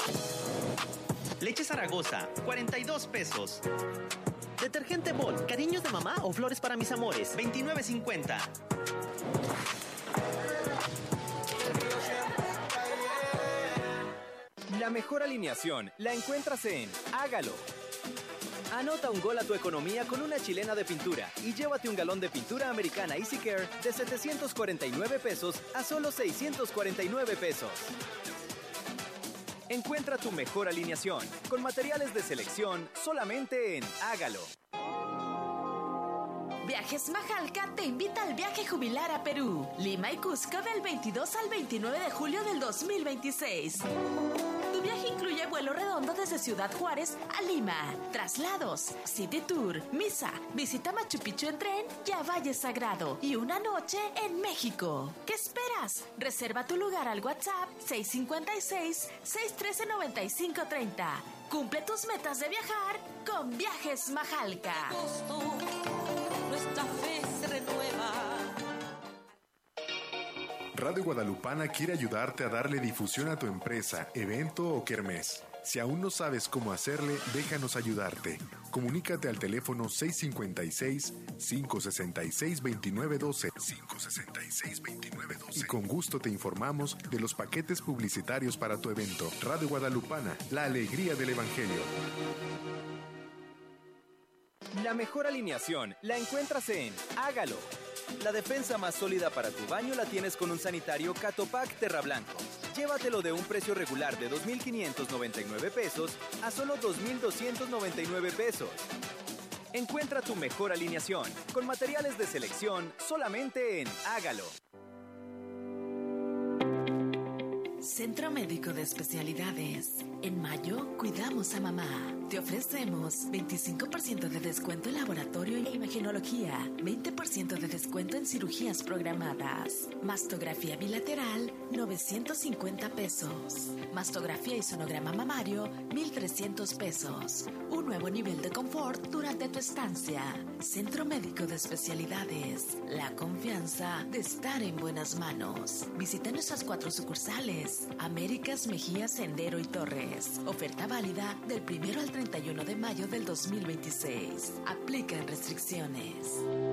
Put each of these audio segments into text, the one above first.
Leche Zaragoza, 42 pesos. Detergente Bol, cariños de mamá o flores para mis amores, 29.50. La mejor alineación la encuentras en Hágalo. Anota un gol a tu economía con una chilena de pintura y llévate un galón de pintura americana Easy Care de 749 pesos a solo 649 pesos. Encuentra tu mejor alineación con materiales de selección solamente en Hágalo. Viajes Majalca te invita al viaje jubilar a Perú, Lima y Cusco del 22 al 29 de julio del 2026. Tu viaje incluye vuelo redondo desde Ciudad Juárez a Lima, traslados, City Tour, misa, visita Machu Picchu en tren y a Valle Sagrado y una noche en México. ¿Qué esperas? Reserva tu lugar al WhatsApp 656-613-9530. Cumple tus metas de viajar con Viajes Majalca. Nuestra fe se renueva. Radio Guadalupana quiere ayudarte a darle difusión a tu empresa, evento o kermés. Si aún no sabes cómo hacerle, déjanos ayudarte. Comunícate al teléfono 656-566-2912 566-2912 y con gusto te informamos de los paquetes publicitarios para tu evento. Radio Guadalupana, la alegría del Evangelio. La mejor alineación la encuentras en Hágalo. La defensa más sólida para tu baño la tienes con un sanitario Catopac Terra Blanco. Llévatelo de un precio regular de 2,599 pesos a solo 2,299 pesos. Encuentra tu mejor alineación con materiales de selección solamente en Hágalo. Centro Médico de Especialidades. En mayo, cuidamos a mamá. Te ofrecemos 25% de descuento en laboratorio e imagenología, 20% de descuento en cirugías programadas. Mastografía bilateral, 950 pesos. Mastografía y sonograma mamario, 1,300 pesos. Un nuevo nivel de confort durante tu estancia. Centro Médico de Especialidades. La confianza de estar en buenas manos. Visita nuestras 4 sucursales. Américas, Mejía, Sendero y Torres. Oferta válida del 1 al 31 de mayo del 2026. Aplican restricciones.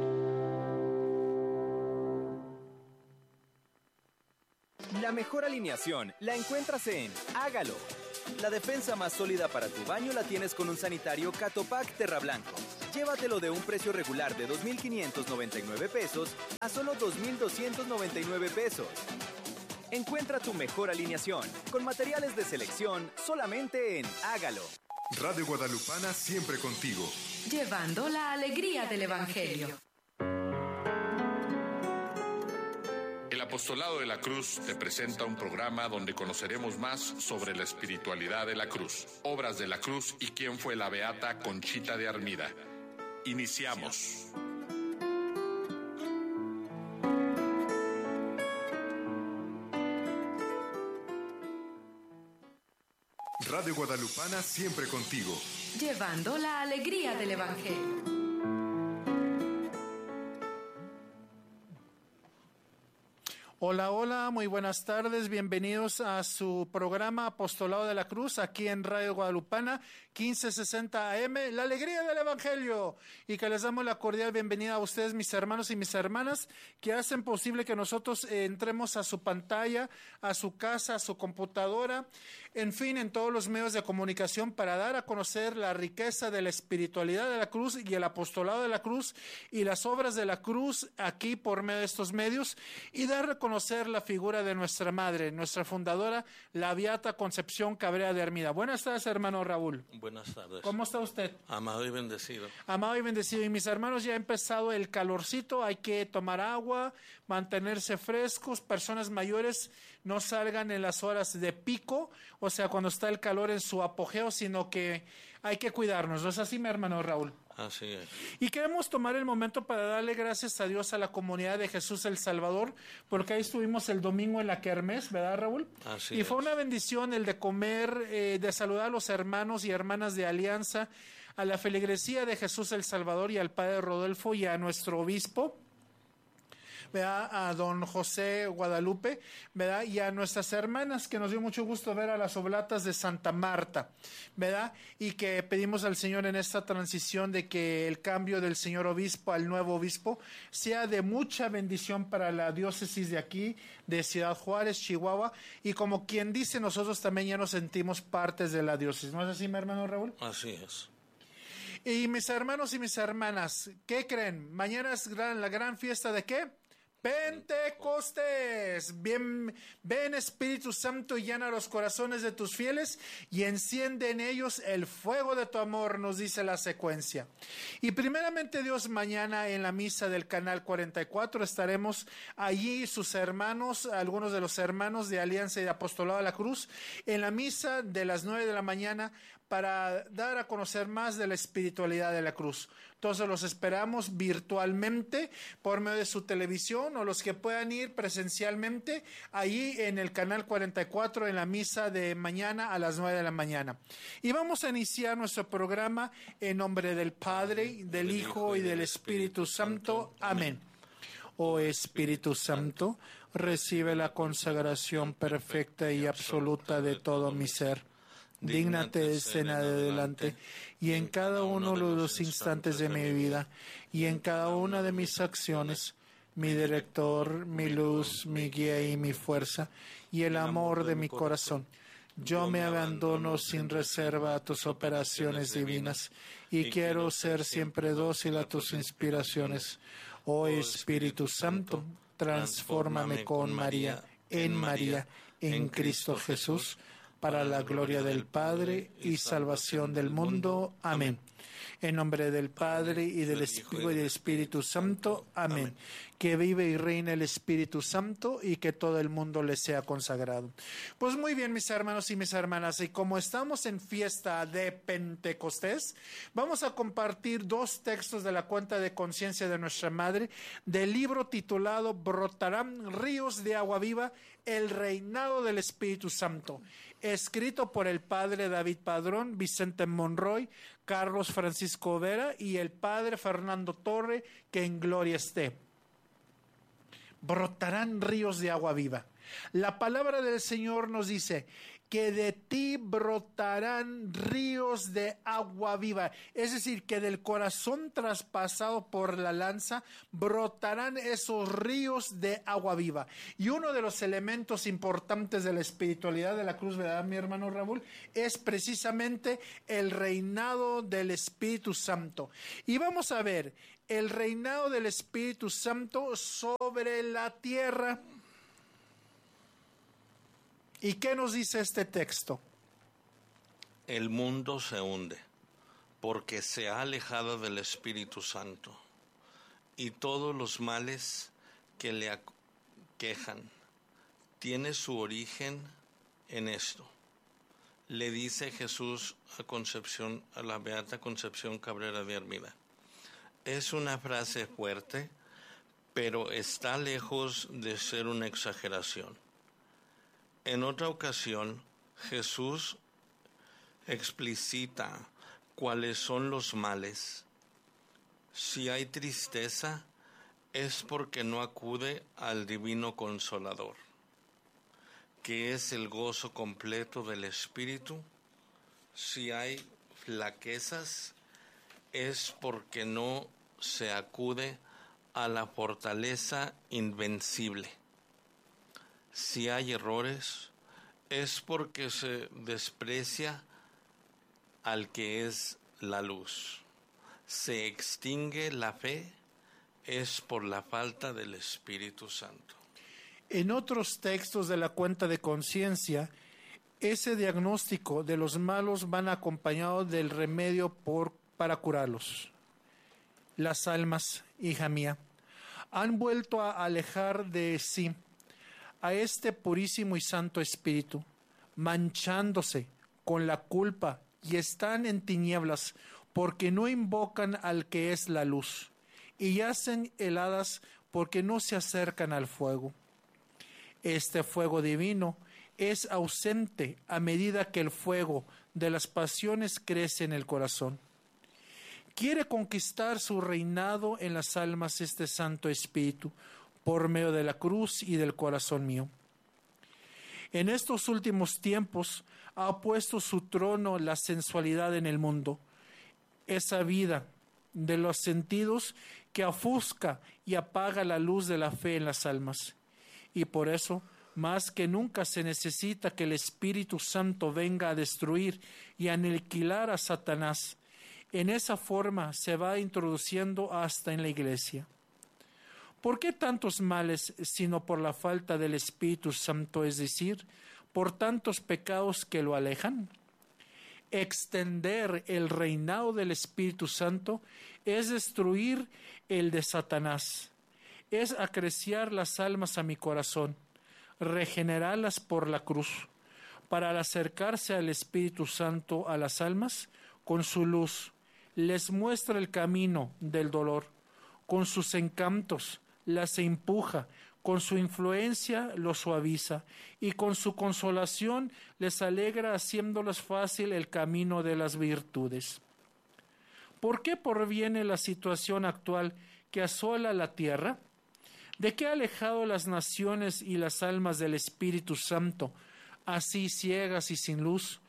La mejor alineación la encuentras en Hágalo. La defensa más sólida para tu baño la tienes con un sanitario Catopac Terra Blanco. Llévatelo de un precio regular de 2,599 pesos a solo 2,299 pesos. Encuentra tu mejor alineación con materiales de selección solamente en Hágalo. Radio Guadalupana siempre contigo. Llevando la alegría del Evangelio. El Apostolado de la Cruz te presenta un programa donde conoceremos más sobre la espiritualidad de la cruz, obras de la cruz y quién fue la beata Conchita de Armida. Iniciamos. Radio Guadalupana siempre contigo. Llevando la alegría del Evangelio. Hola, hola, muy buenas tardes, bienvenidos a su programa Apostolado de la Cruz, aquí en Radio Guadalupana, 1560 AM, la alegría del Evangelio, y que les damos la cordial bienvenida a ustedes, mis hermanos y mis hermanas, que hacen posible que nosotros entremos a su pantalla, a su casa, a su computadora, en fin, en todos los medios de comunicación para dar a conocer la riqueza de la espiritualidad de la cruz y el apostolado de la cruz y las obras de la cruz aquí por medio de estos medios, y dar a conocer la figura de nuestra madre, nuestra fundadora, la Beata Concepción Cabrera de Armida. Buenas tardes, hermano Raúl. Buenas tardes. ¿Cómo está usted? Amado y bendecido. Amado y bendecido. Y mis hermanos, ya ha empezado el calorcito, hay que tomar agua, mantenerse frescos, personas mayores no salgan en las horas de pico, o sea, cuando está el calor en su apogeo, sino que hay que cuidarnos. ¿No es así, mi hermano Raúl? Así es. Y queremos tomar el momento para darle gracias a Dios a la comunidad de Jesús el Salvador, porque ahí estuvimos el domingo en la kermés, ¿verdad, Raúl? Así y es. fue una bendición el de comer, de saludar a los hermanos y hermanas de Alianza, a la feligresía de Jesús el Salvador y al Padre Rodolfo y a nuestro obispo, ¿verdad? A don José Guadalupe, ¿verdad? Y a nuestras hermanas, que nos dio mucho gusto ver a las Oblatas de Santa Marta, ¿verdad? Y que pedimos al Señor en esta transición de que el cambio del señor obispo al nuevo obispo sea de mucha bendición para la diócesis de aquí, de Ciudad Juárez, Chihuahua, y como quien dice, nosotros también ya nos sentimos partes de la diócesis. ¿No es así, mi hermano Raúl? Así es. Y mis hermanos y mis hermanas, ¿qué creen? Mañana es la gran fiesta ¿de qué? Pentecostés. Bien, ven Espíritu Santo y llena los corazones de tus fieles y enciende en ellos el fuego de tu amor, nos dice la secuencia. Y primeramente Dios, mañana en la misa del canal 44 estaremos allí sus hermanos, algunos de los hermanos de Alianza y de Apostolado de la Cruz, en la misa de las 9 de la mañana para dar a conocer más de la espiritualidad de la cruz. Entonces los esperamos virtualmente por medio de su televisión o los que puedan ir presencialmente allí en el canal 44 en la misa de mañana a las 9 de la mañana. Y vamos a iniciar nuestro programa en nombre del Padre, del Hijo y del Espíritu Santo. Amén. Oh Espíritu Santo, recibe la consagración perfecta y absoluta de todo mi ser. Dígnate de escena de adelante y en cada uno de los instantes de mi vida y en cada una de mis acciones, mi director, mi luz, mi guía y mi fuerza y el amor de mi corazón. Yo me abandono sin reserva a tus operaciones divinas y quiero ser siempre dócil a tus inspiraciones. Oh Espíritu Santo, transfórmame con María, en Cristo Jesús, para la gloria del Padre y salvación del mundo. Amén. En nombre del Padre y del Espíritu Santo. Amén. Que vive y reine el Espíritu Santo y que todo el mundo le sea consagrado. Pues muy bien, mis hermanos y mis hermanas, y como estamos en fiesta de Pentecostés, vamos a compartir dos textos de la cuenta de conciencia de nuestra Madre, del libro titulado Brotarán ríos de agua viva, el reinado del Espíritu Santo, escrito por el padre David Padrón, Vicente Monroy, Carlos Francisco Vera y el padre Fernando Torre, que en gloria esté. Brotarán ríos de agua viva. La palabra del Señor nos dice que de ti brotarán ríos de agua viva. Es decir, que del corazón traspasado por la lanza brotarán esos ríos de agua viva. Y uno de los elementos importantes de la espiritualidad de la cruz, ¿verdad, mi hermano Raúl? Es precisamente el reinado del Espíritu Santo. Y vamos a ver el reinado del Espíritu Santo sobre la tierra. ¿Y qué nos dice este texto? El mundo se hunde porque se ha alejado del Espíritu Santo y todos los males que le aquejan tiene su origen en esto. Le dice Jesús a la Beata Concepción Cabrera de Armida. Es una frase fuerte, pero está lejos de ser una exageración. En otra ocasión, Jesús explicita cuáles son los males. Si hay tristeza, es porque no acude al Divino Consolador, que es el gozo completo del Espíritu. Si hay flaquezas, es porque no se acude a la fortaleza invencible. Si hay errores, es porque se desprecia al que es la luz. Se extingue la fe, es por la falta del Espíritu Santo. En otros textos de la cuenta de conciencia, ese diagnóstico de los malos van acompañado del remedio para curarlos. Las almas, hija mía, han vuelto a alejar de sí a este purísimo y santo Espíritu, manchándose con la culpa y están en tinieblas porque no invocan al que es la luz y yacen heladas porque no se acercan al fuego. Este fuego divino es ausente a medida que el fuego de las pasiones crece en el corazón. Quiere conquistar su reinado en las almas este Santo Espíritu, por medio de la cruz y del corazón mío. En estos últimos tiempos ha puesto su trono la sensualidad en el mundo, esa vida de los sentidos que ofusca y apaga la luz de la fe en las almas. Y por eso, más que nunca se necesita que el Espíritu Santo venga a destruir y aniquilar a Satanás. En esa forma se va introduciendo hasta en la iglesia. ¿Por qué tantos males sino por la falta del Espíritu Santo, es decir, por tantos pecados que lo alejan? Extender el reinado del Espíritu Santo es destruir el de Satanás, es acariciar las almas a mi corazón, regenerarlas por la cruz, para acercarse al Espíritu Santo a las almas, con su luz, les muestra el camino del dolor, con sus encantos las empuja, con su influencia los suaviza y con su consolación les alegra haciéndoles fácil el camino de las virtudes. ¿Por qué proviene la situación actual que asola la tierra? ¿De qué ha alejado las naciones y las almas del Espíritu Santo, así ciegas y sin luz?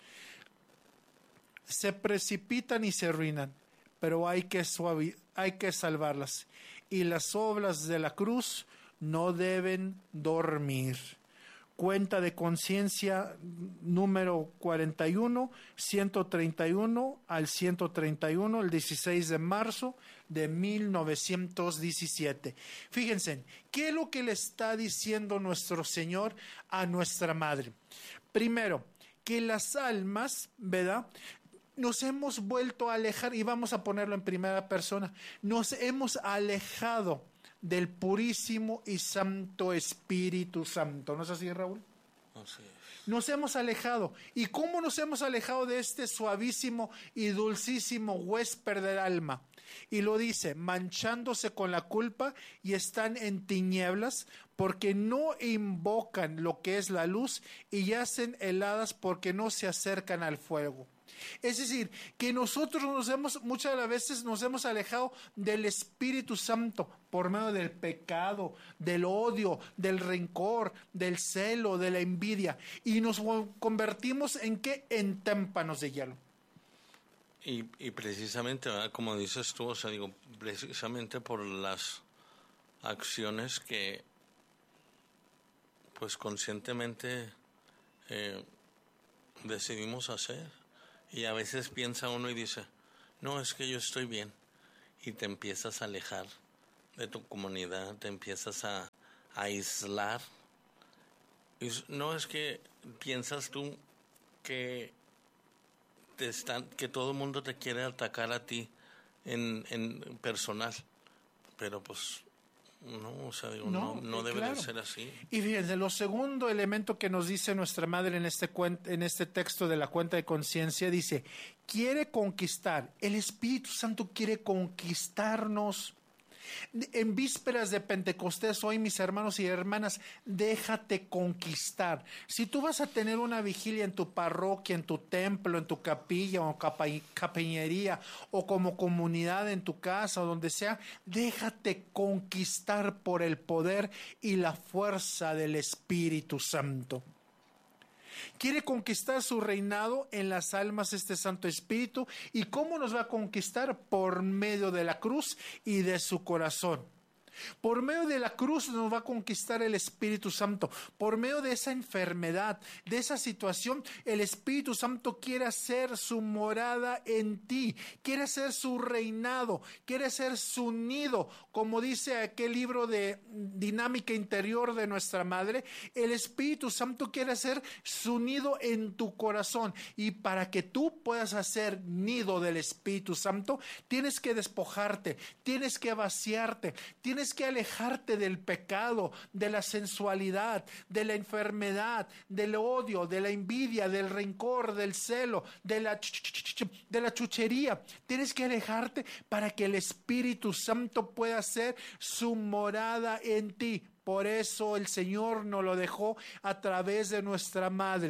Se precipitan y se arruinan, pero hay que salvarlas. Y las obras de la cruz no deben dormir. Cuenta de conciencia número 41, 131 al 131, el 16 de marzo de 1917. Fíjense, ¿qué es lo que le está diciendo nuestro Señor a nuestra Madre? Primero, que las almas, ¿verdad?, nos hemos vuelto a alejar, y vamos a ponerlo en primera persona, nos hemos alejado del purísimo y santo Espíritu Santo. ¿No es así, Raúl? Así es. Nos hemos alejado. ¿Y cómo nos hemos alejado de este suavísimo y dulcísimo huésped del alma? Y lo dice, manchándose con la culpa y están en tinieblas porque no invocan lo que es la luz y yacen heladas porque no se acercan al fuego. Es decir, que nosotros muchas de las veces nos hemos alejado del Espíritu Santo por medio del pecado, del odio, del rencor, del celo, de la envidia, y nos convertimos ¿en qué? En témpanos de hielo. Y precisamente, ¿verdad?, como dices tú, precisamente por las acciones que pues conscientemente decidimos hacer. Y a veces piensa uno y dice, no, es que yo estoy bien. Y te empiezas a alejar de tu comunidad, te empiezas a aislar. Y no es que piensas tú que que todo el mundo te quiere atacar a ti en personal. Pero pues no, no debe de ser así. Y fíjense, lo segundo elemento que nos dice nuestra Madre en este texto de la cuenta de conciencia, dice, quiere conquistar, el Espíritu Santo quiere conquistarnos. En vísperas de Pentecostés, hoy, mis hermanos y hermanas, déjate conquistar. Si tú vas a tener una vigilia en tu parroquia, en tu templo, en tu capilla o capellería o como comunidad en tu casa o donde sea, déjate conquistar por el poder y la fuerza del Espíritu Santo. Quiere conquistar su reinado en las almas este Santo Espíritu. ¿Y cómo nos va a conquistar? Por medio de la cruz y de su corazón. Por medio de la cruz nos va a conquistar el Espíritu Santo. Por medio de esa enfermedad, de esa situación, el Espíritu Santo quiere hacer su morada en ti. Quiere hacer su reinado. Quiere hacer su nido. Como dice aquel libro de Dinámica Interior de nuestra Madre, el Espíritu Santo quiere hacer su nido en tu corazón. Y para que tú puedas hacer nido del Espíritu Santo, tienes que despojarte, tienes que vaciarte, tienes que alejarte del pecado, de la sensualidad, de la enfermedad, del odio, de la envidia, del rencor, del celo, de la chuchería. Tienes que alejarte para que el Espíritu Santo pueda hacer su morada en ti. Por eso el Señor nos lo dejó a través de nuestra Madre.